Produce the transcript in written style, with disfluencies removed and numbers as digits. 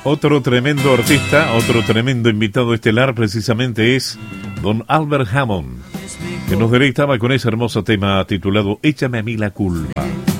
Otro tremendo artista, otro tremendo invitado estelar precisamente es don Albert Hammond, que nos deleitaba con ese hermoso tema titulado Échame a mí la culpa.